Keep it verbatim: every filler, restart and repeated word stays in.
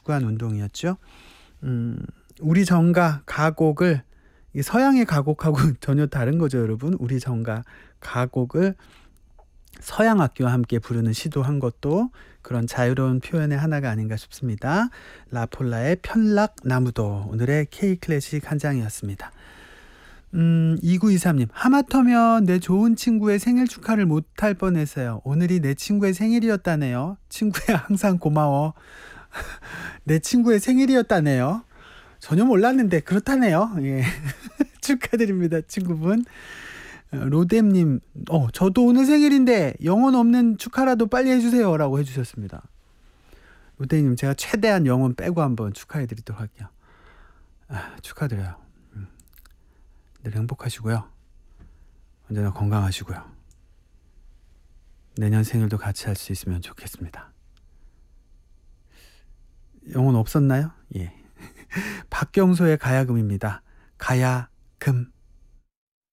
추구한 운동이었죠. 음, 우리 정가 가곡을 이 서양의 가곡하고 전혀 다른 거죠, 여러분. 우리 정가 가곡을 서양 악기와 함께 부르는 시도한 것도 그런 자유로운 표현의 하나가 아닌가 싶습니다. 라폴라의 편락나무도 오늘의 K클래식 한 장이었습니다. 음, 이구이삼 님, 하마터면 내 좋은 친구의 생일 축하를 못할 뻔했어요. 오늘이 내 친구의 생일이었다네요. 친구야 항상 고마워. 내 친구의 생일이었다네요. 전혀 몰랐는데 그렇다네요. 예. 축하드립니다, 친구분. 로뎀님, 어, 저도 오늘 생일인데 영혼 없는 축하라도 빨리 해주세요 라고 해주셨습니다. 로뎀님, 제가 최대한 영혼 빼고 한번 축하해드리도록 할게요. 아, 축하드려요. 음. 늘 행복하시고요. 언제나 건강하시고요. 내년 생일도 같이 할 수 있으면 좋겠습니다. 영혼 없었나요? 예. 박경소의 가야금입니다. 가야금.